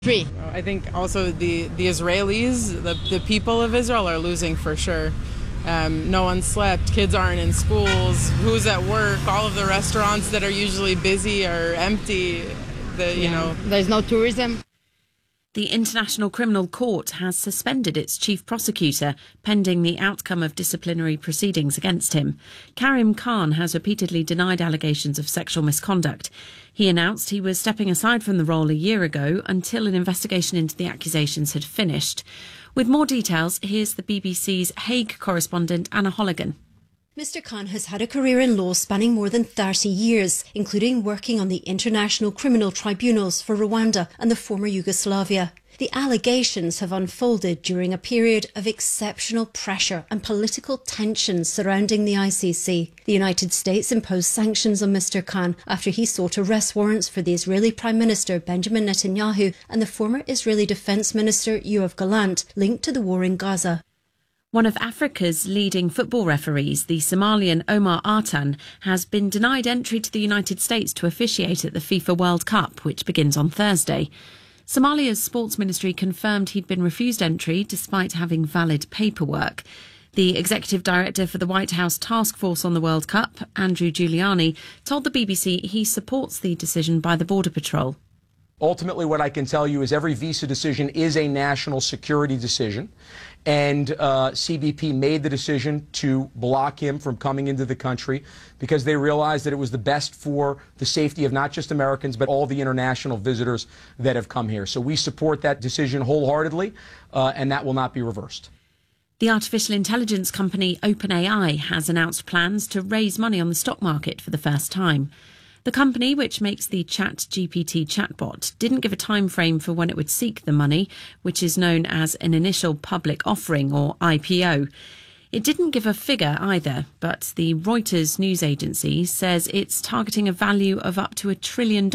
Free. I think also the Israelis, the people of Israel are losing for sure. No one slept. Kids aren't in schools. Who's at work? All of the restaurants that are usually busy are empty. There's no tourism. The International Criminal Court has suspended its chief prosecutor pending the outcome of disciplinary proceedings against him. Karim Khan has repeatedly denied allegations of sexual misconduct. He announced he was stepping aside from the role a year ago until an investigation into the accusations had finished. With more details, here's the BBC's Hague correspondent Anna Holligan. Mr. Khan has had a career in law spanning more than 30 years, including working on the International Criminal Tribunals for Rwanda and the former Yugoslavia. The allegations have unfolded during a period of exceptional pressure and political tensions surrounding the ICC. The United States imposed sanctions on Mr. Khan after he sought arrest warrants for the Israeli Prime Minister Benjamin Netanyahu and the former Israeli Defense Minister Yoav Gallant, linked to the war in Gaza. One of Africa's leading football referees, the Somalian Omar Artan, has been denied entry to the United States to officiate at the FIFA World Cup, which begins on Thursday. Somalia's sports ministry confirmed he'd been refused entry despite having valid paperwork. The executive director for the White House Task Force on the World Cup, Andrew Giuliani, told the BBC he supports the decision by the Border Patrol. Ultimately, what I can tell you is every visa decision is a national security decision. And CBP made the decision to block him from coming into the country because they realized that it was the best for the safety of not just Americans, but all the international visitors that have come here. So we support that decision wholeheartedly, and that will not be reversed. The artificial intelligence company OpenAI has announced plans to raise money on the stock market for the first time. The company, which makes the ChatGPT chatbot, didn't give a time frame for when it would seek the money, which is known as an initial public offering or IPO. It didn't give a figure either, but the Reuters news agency says it's targeting a value of up to $1 trillion.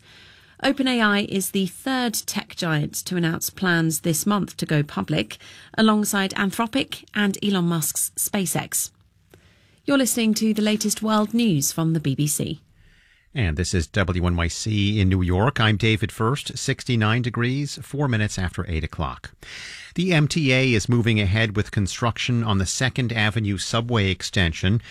OpenAI is the third tech giant to announce plans this month to go public, alongside Anthropic and Elon Musk's SpaceX. You're listening to the latest world news from the BBC. And this is WNYC in New York. I'm David First, 69 degrees, 4 minutes after 8 o'clock. The MTA is moving ahead with construction on the 2nd Avenue subway extension.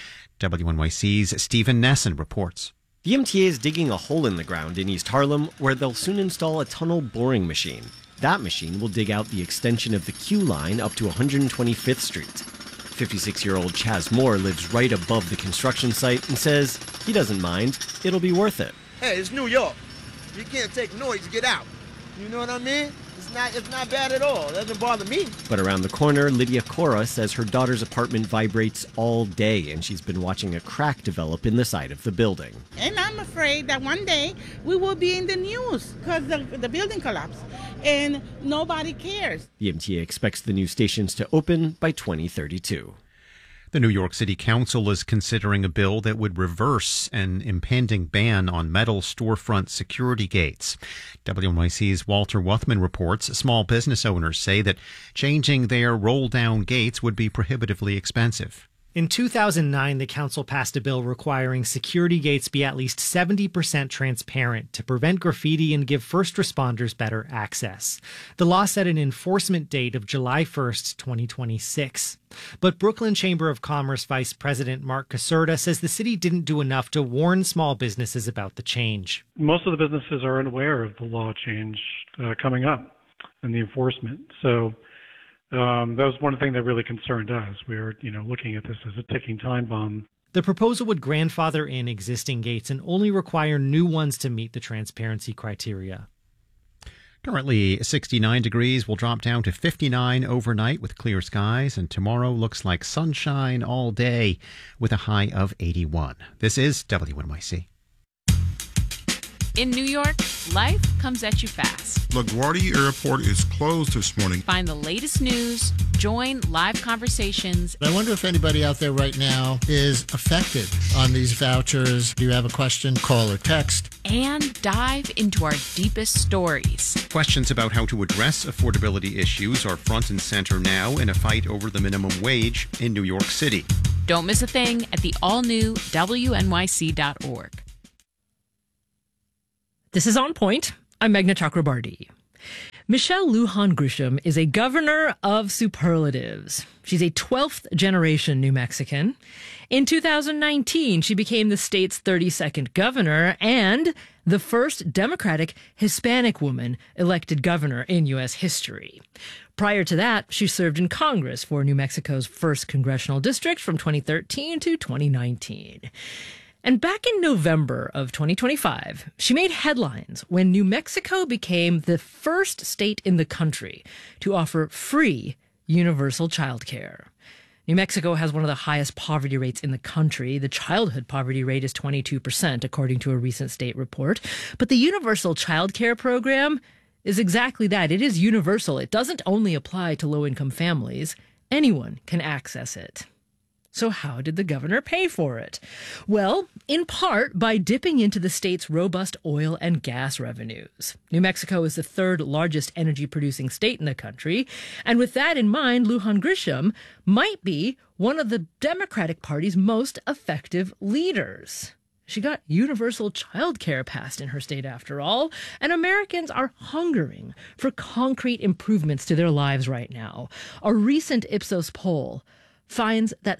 WNYC's Stephen Nesson reports. The MTA is digging a hole in the ground in East Harlem where they'll soon install a tunnel boring machine. That machine will dig out the extension of the Q line up to 125th Street. 56-year-old Chaz Moore lives right above the construction site and says he doesn't mind. It'll be worth it. Hey, it's New York. You can't take noise, get out. You know what I mean? It's not bad at all. It doesn't bother me. But around the corner, Lydia Cora says her daughter's apartment vibrates all day, and she's been watching a crack develop in the side of the building. And I'm afraid that one day we will be in the news because the building collapsed, and nobody cares. The MTA expects the new stations to open by 2032. The New York City Council is considering a bill that would reverse an impending ban on metal storefront security gates. WNYC's Walter Wuthman reports small business owners say that changing their roll-down gates would be prohibitively expensive. In 2009, the council passed a bill requiring security gates be at least 70% transparent to prevent graffiti and give first responders better access. The law set an enforcement date of July 1st, 2026. But Brooklyn Chamber of Commerce Vice President Mark Caserta says the city didn't do enough to warn small businesses about the change. Most of the businesses are unaware of the law change coming up and the enforcement. So that was one thing that really concerned us. We were, looking at this as a ticking time bomb. The proposal would grandfather in existing gates and only require new ones to meet the transparency criteria. Currently 69 degrees, will drop down to 59 overnight with clear skies, and tomorrow looks like sunshine all day with a high of 81. This is WNYC. In New York, life comes at you fast. LaGuardia Airport is closed this morning. Find the latest news, join live conversations. I wonder if anybody out there right now is affected on these vouchers. Do you have a question? Call or text. And dive into our deepest stories. Questions about how to address affordability issues are front and center now in a fight over the minimum wage in New York City. Don't miss a thing at the all-new WNYC.org. This is On Point. I'm Meghna Chakrabarti. Michelle Lujan Grisham is a governor of superlatives. She's a 12th generation New Mexican. In 2019, she became the state's 32nd governor and the first Democratic Hispanic woman elected governor in U.S. history. Prior to that, she served in Congress for New Mexico's 1st congressional district from 2013 to 2019. And back in November of 2025, she made headlines when New Mexico became the first state in the country to offer free universal childcare. New Mexico has one of the highest poverty rates in the country. The childhood poverty rate is 22%, according to a recent state report. But the universal childcare program is exactly that. It is universal. It doesn't only apply to low-income families. Anyone can access it. So how did the governor pay for it? Well, in part by dipping into the state's robust oil and gas revenues. New Mexico is the 3rd largest energy-producing state in the country, and with that in mind, Lujan Grisham might be one of the Democratic Party's most effective leaders. She got universal child care passed in her state, after all, and Americans are hungering for concrete improvements to their lives right now. A recent Ipsos poll finds that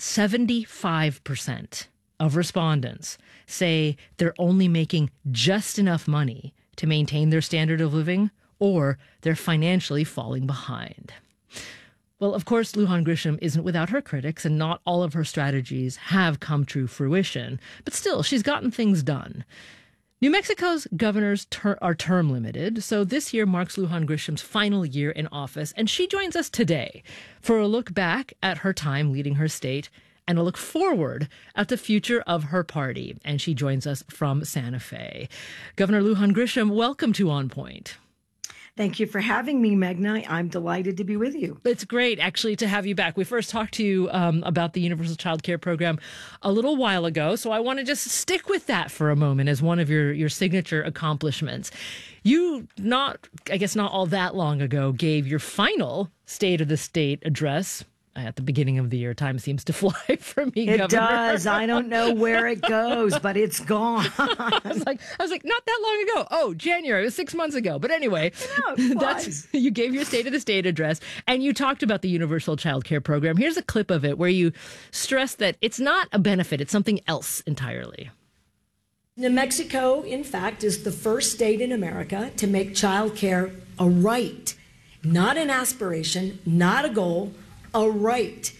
75% of respondents say they're only making just enough money to maintain their standard of living, or they're financially falling behind. Well, of course, Lujan Grisham isn't without her critics, and not all of her strategies have come to fruition, but still, she's gotten things done. New Mexico's governors are term limited, so this year marks Lujan Grisham's final year in office, and she joins us today for a look back at her time leading her state and a look forward at the future of her party. And she joins us from Santa Fe. Governor Lujan Grisham, welcome to On Point. Thank you for having me, Magna. I'm delighted to be with you. It's great, actually, to have you back. We first talked to you about the Universal Child Care Program a little while ago, so I want to just stick with that for a moment as one of your signature accomplishments. You, not all that long ago, gave your final State of the State address at the beginning of the year. Time seems to fly for me, It Governor. does. I don't know where it goes, but it's gone. I was like, not that long ago. Oh, January. It was 6 months ago. But anyway, you gave your State of the State address and you talked about the Universal Child Care Program. Here's a clip of it where you stress that it's not a benefit. It's something else entirely. New Mexico, in fact, is the first state in America to make child care a right, not an aspiration, not a goal, a right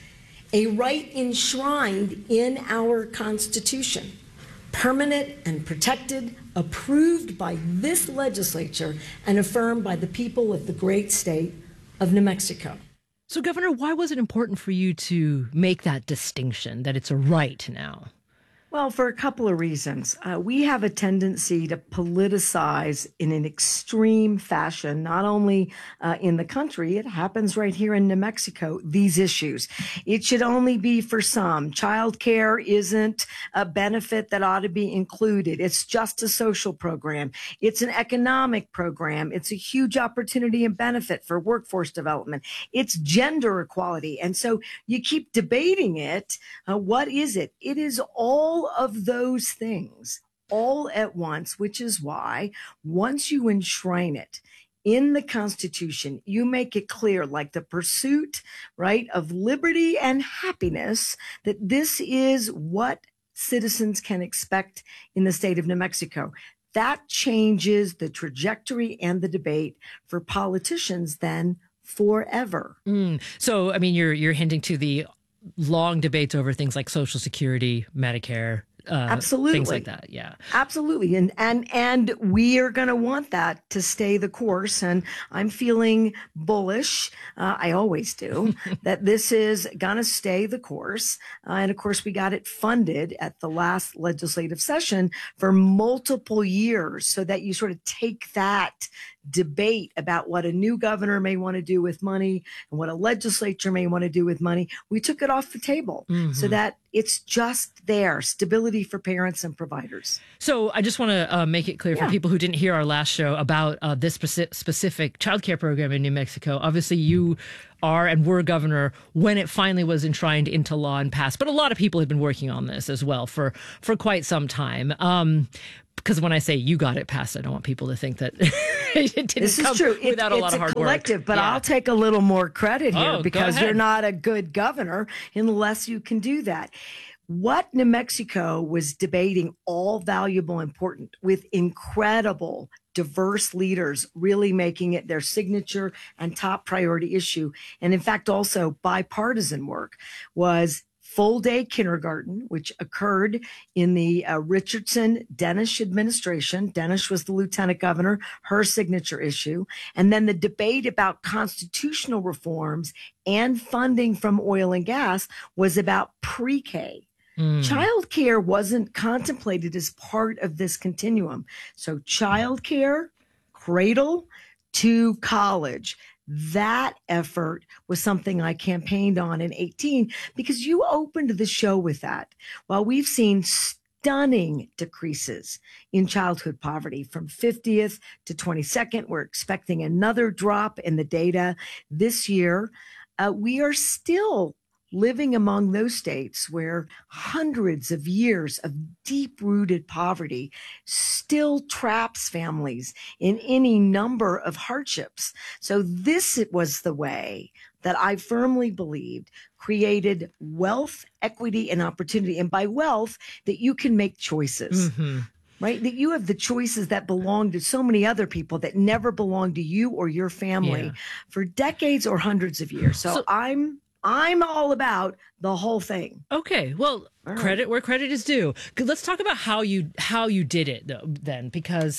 enshrined in our Constitution, permanent and protected, approved by this legislature, and affirmed by the people of the great state of New Mexico. So, Governor, why was it important for you to make that distinction, that it's a right now? Well, for a couple of reasons. We have a tendency to politicize in an extreme fashion, not only in the country, it happens right here in New Mexico, these issues. It should only be for some. Child care isn't a benefit that ought to be included. It's just a social program. It's an economic program. It's a huge opportunity and benefit for workforce development. It's gender equality. And so you keep debating it. What is it? It is all of those things all at once, which is why once you enshrine it in the Constitution, you make it clear, like the pursuit, right, of liberty and happiness, that this is what citizens can expect in the state of New Mexico. That changes the trajectory and the debate for politicians then forever. So, I mean, you're hinting to the long debates over things like Social Security, Medicare, absolutely, things like that. Yeah, absolutely. And we are going to want that to stay the course. And I'm feeling bullish. I always do that this is going to stay the course. And of course, we got it funded at the last legislative session for multiple years so that you sort of take that debate about what a new governor may want to do with money and what a legislature may want to do with money. We took it off the table so that it's just there, stability for parents and providers. So I just want to make it clear for people who didn't hear our last show about this specific childcare program in New Mexico. Obviously, you are and were governor when it finally was enshrined into law and passed. But a lot of people had been working on this as well for quite some time. Because when I say you got it passed, I don't want people to think that it didn't this come is true. without a lot of hard work. It's a collective, but Yeah. I'll take a little more credit here because ahead. you're not a good governor unless you can do that. What New Mexico was debating, all valuable, important, with incredible, diverse leaders really making it their signature and top priority issue, and in fact also bipartisan work, was full day kindergarten, which occurred in the Richardson Dennis administration. Dennis was the lieutenant governor, her signature issue. And then the debate about constitutional reforms and funding from oil and gas was about pre-K. Childcare wasn't contemplated as part of this continuum. So childcare, cradle to college. That effort was something I campaigned on in 2018 because you opened the show with that. While we've seen stunning decreases in childhood poverty from 50th to 22nd, we're expecting another drop in the data this year. We are still living among those states where hundreds of years of deep-rooted poverty still traps families in any number of hardships. So this was the way that I firmly believed created wealth, equity, and opportunity. And by wealth, that you can make choices. Right? That you have the choices that belong to so many other people that never belonged to you or your family for decades or hundreds of years. So I'm all about the whole thing. Okay, well, credit where credit is due. Let's talk about how you did it though, then, because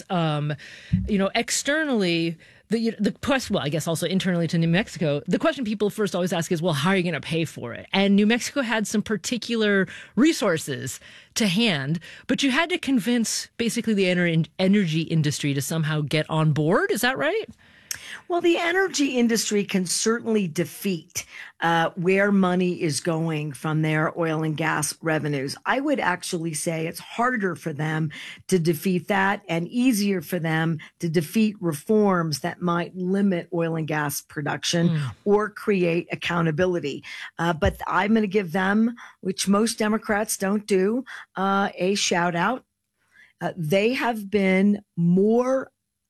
externally the question, well, I guess also internally to New Mexico, the question people first always ask is, well, how are you going to pay for it? And New Mexico had some particular resources to hand, but you had to convince basically the energy industry to somehow get on board. Is that right? Well, the energy industry can certainly defeat where money is going from their oil and gas revenues. I would actually say it's harder for them to defeat that and easier for them to defeat reforms that might limit oil and gas production or create accountability. But I'm going to give them, which most Democrats don't do, a shout out. They have been more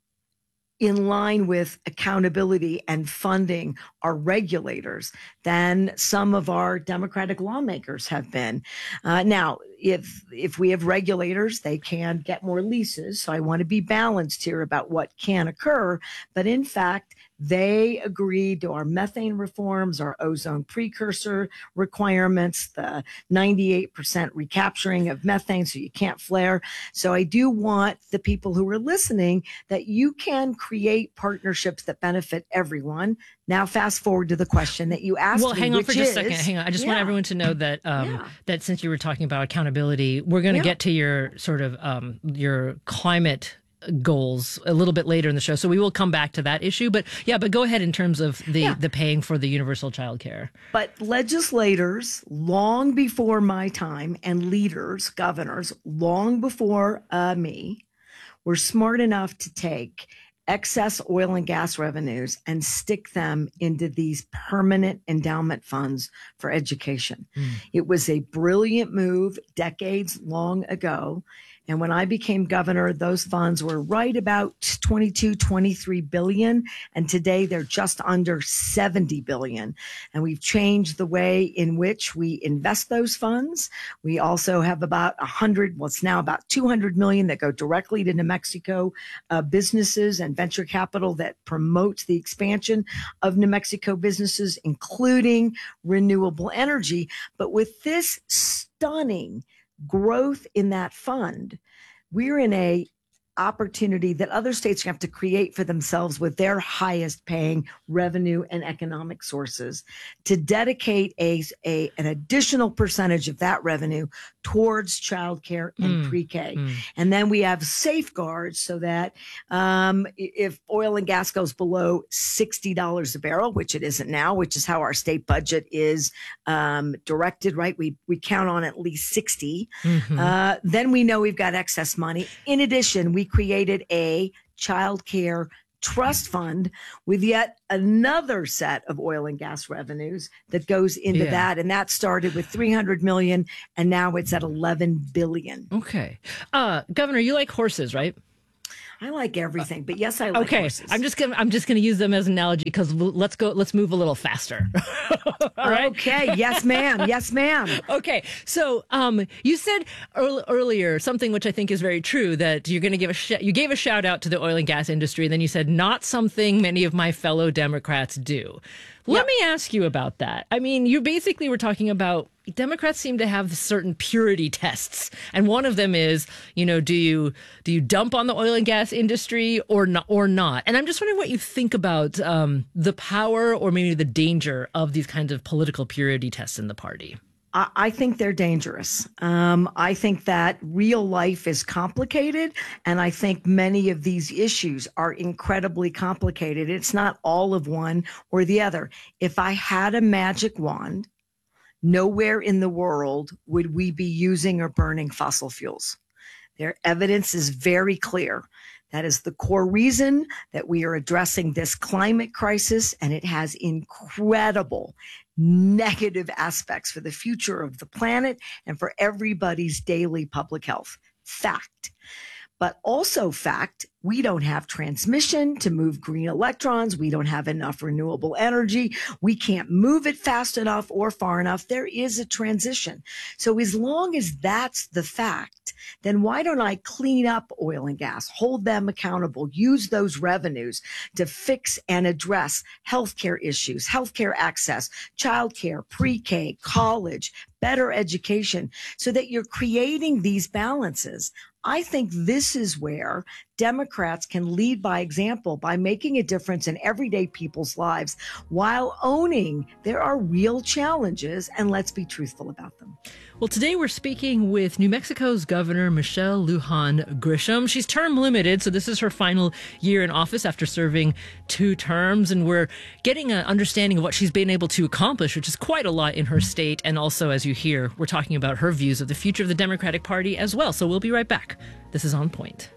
in line with accountability and funding our regulators than some of our Democratic lawmakers have been. Now, if we have regulators, they can get more leases. So I want to be balanced here about what can occur. But in fact, they agreed to our methane reforms, our ozone precursor requirements, the 98% recapturing of methane so you can't flare. So I do want the people who are listening that you can create partnerships that benefit everyone. Now, fast forward to the question that you asked. Well, hang on for just a second. Hang on. I just want everyone to know that that since you were talking about accountability, we're going to get to your sort of your climate goals a little bit later in the show. So we will come back to that issue. But go ahead in terms of the paying for the universal child care. But legislators, long before my time, and leaders, governors, long before me, were smart enough to take excess oil and gas revenues and stick them into these permanent endowment funds for education. It was a brilliant move decades long ago. And when I became governor, those funds were right about 23 billion. And today they're just under 70 billion. And we've changed the way in which we invest those funds. We also have about it's now about 200 million that go directly to New Mexico businesses and venture capital that promotes the expansion of New Mexico businesses, including renewable energy. But with this stunning growth in that fund, we're in a opportunity that other states have to create for themselves with their highest paying revenue and economic sources to dedicate an additional percentage of that revenue towards childcare and pre-K. And then we have safeguards so that if oil and gas goes below $60 a barrel, which it isn't now, which is how our state budget is directed, right? We count on at least 60. Then we know we've got excess money. In addition, we created a child care trust fund with yet another set of oil and gas revenues that goes into that. And that started with $300 million, and now it's at $11 billion. Okay. Governor, you like horses, right? I like everything, but yes, I like horses. I'm just gonna use them as an analogy because let's move a little faster. All right. Okay. Yes, ma'am. Yes, ma'am. Okay. So, you said earlier something which I think is very true, that you're going to you gave a shout out to the oil and gas industry, and then you said not something many of my fellow Democrats do. Let me ask you about that. I mean, you basically were talking about Democrats seem to have certain purity tests. And one of them is, do you dump on the oil and gas industry or not? And I'm just wondering what you think about the power or maybe the danger of these kinds of political purity tests in the party. I think they're dangerous. I think that real life is complicated, and I think many of these issues are incredibly complicated. It's not all of one or the other. If I had a magic wand, nowhere in the world would we be using or burning fossil fuels. Their evidence is very clear. That is the core reason that we are addressing this climate crisis, and it has incredible negative aspects for the future of the planet and for everybody's daily public health. Fact. But also fact, we don't have transmission to move green electrons. We don't have enough renewable energy. We can't move it fast enough or far enough. There is a transition. So as long as that's the fact, then why don't I clean up oil and gas, hold them accountable, use those revenues to fix and address healthcare issues, healthcare access, childcare, pre-K, college, better education, so that you're creating these balances. I think this is where Democrats can lead by example by making a difference in everyday people's lives while owning there are real challenges, and let's be truthful about them. Well, today we're speaking with New Mexico's Governor Michelle Lujan Grisham. She's term limited, so this is her final year in office after serving 2 terms, and we're getting an understanding of what she's been able to accomplish, which is quite a lot in her state. And also, as you hear, we're talking about her views of the future of the Democratic Party as well. So we'll be right back. This is On Point.